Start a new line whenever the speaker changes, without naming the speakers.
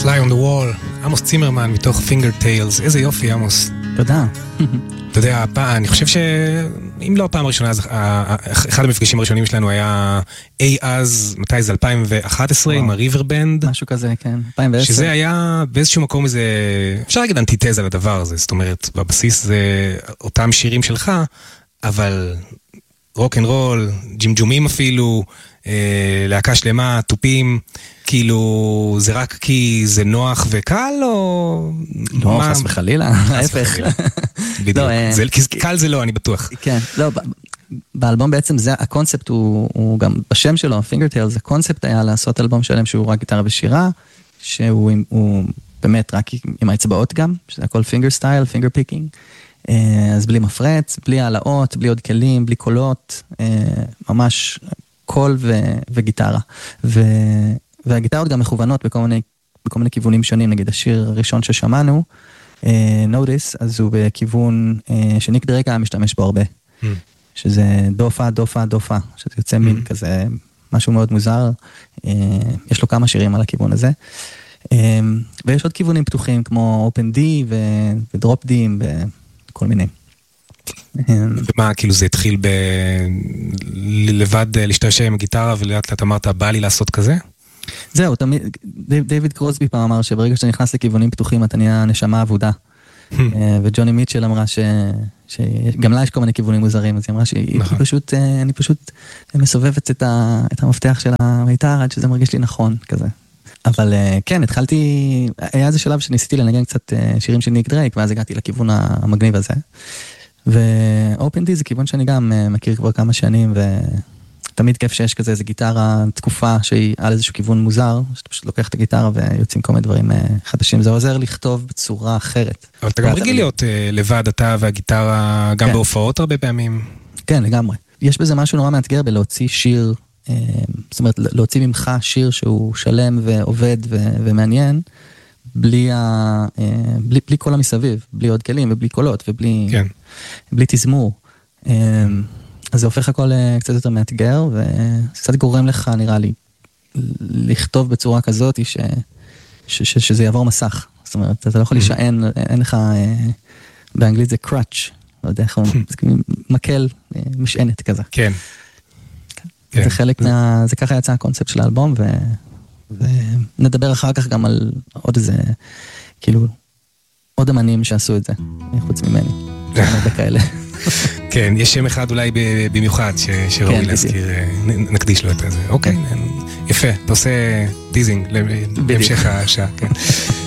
Fly on the Wall, עמוס צימרמן מתוך Finger Tales, איזה יופי עמוס.
תודה.
אתה יודע, אני חושב שאם לא הפעם הראשונה, אחד המפגשים הראשונים שלנו היה אי אז, מתי זה, 2011 עם הריברבנד.
משהו כזה, כן, 2010.
שזה היה באיזשהו מקום איזה, אפשר להגיד אנטיתזה לדבר הזה, זאת אומרת, בבסיס זה אותם שירים שלך, אבל רוק אנד רול, ג'ימג'ומים אפילו, להקה שלמה, טופים, כאילו זה רק כי זה נוח וקל או...
לא, חס וחלילה, ההפך.
בדיוק, קל זה לא, אני בטוח.
כן, לא, באלבום בעצם זה, הקונספט הוא גם בשם שלו, Finger Tales, הקונספט היה לעשות אלבום שלם שהוא רק גיטרה ושירה, שהוא באמת רק עם האצבעות גם, שזה הכל Finger Style, Finger Picking, אז בלי מפרץ, בלי העלאות, בלי עוד כלים, בלי קולות, ממש קול וגיטרה. והגיטרות גם מכוונות בכל מיני כיוונים שונים, נגיד השיר הראשון ששמענו, Notice, אז הוא בכיוון שניק דרקה משתמש בו הרבה, שזה דופה, דופה, דופה, שזה יוצא מין כזה, משהו מאוד מוזר, יש לו כמה שירים על הכיוון הזה, ויש עוד כיוונים פתוחים, כמו Open D ו-Drop D וכל מיני.
ומה, כאילו זה התחיל לבד להשתמש עם הגיטרה, ולאט לאט אמרת, בא לי לעשות כזה?
זהו, תמיד, דיוויד קרוסבי פעם אמר שברגע שאתה נכנס לכיוונים פתוחים, אתה נהיה נשמה עבודה. וג'וני מיטשל אמרה שגם לה יש כל מיני כיוונים מוזרים, אז היא אמרה שאני פשוט מסובבת את המפתח של המיתר עד שזה מרגיש לי נכון, כזה. אבל כן, היה איזה שלב שניסיתי לנגן קצת שירים של ניק דרייק, ואז הגעתי לכיוון המגניב הזה. ו-Open D זה כיוון שאני גם מכיר כבר כמה שנים, ותמיד כיף שיש כזה איזו גיטרה תקופה שהיא על איזשהו כיוון מוזר, שאתה פשוט לוקח את הגיטרה ויוצאים כל מיני דברים חדשים, זה עוזר לכתוב בצורה אחרת. אבל
אתה גם רגיל להיות לבד, אתה והגיטרה, גם בהופעות הרבה פעמים.
כן, לגמרי. יש בזה משהו נורא מאתגר בלהוציא שיר, זאת אומרת, להוציא ממך שיר שהוא שלם ועובד ומעניין, בלי כל המסביב, בלי עוד כלים ובלי קולות ובלי תזמור. אז זה הופך הכל קצת יותר מאתגר, וקצת גורם לך, נראה לי, לכתוב בצורה כזאת שזה יעבור מסך. זאת אומרת, אתה לא יכול להישען, אין לך, באנגלית זה crutch, לא יודע איך, זה מקל, משענת כזה.
כן.
זה חלק זה ככה יצא הקונספט של האלבום, ונדבר אחר כך גם על עוד איזה, כאילו, עוד אמנים שעשו את זה, חוץ ממני. כאלה.
כן, יש שם אחד אולי במיוחד שראוי להזכיר, נקדיש לו את זה. אוקיי, יפה, אתה עושה טיזינג להמשך השעה, כן.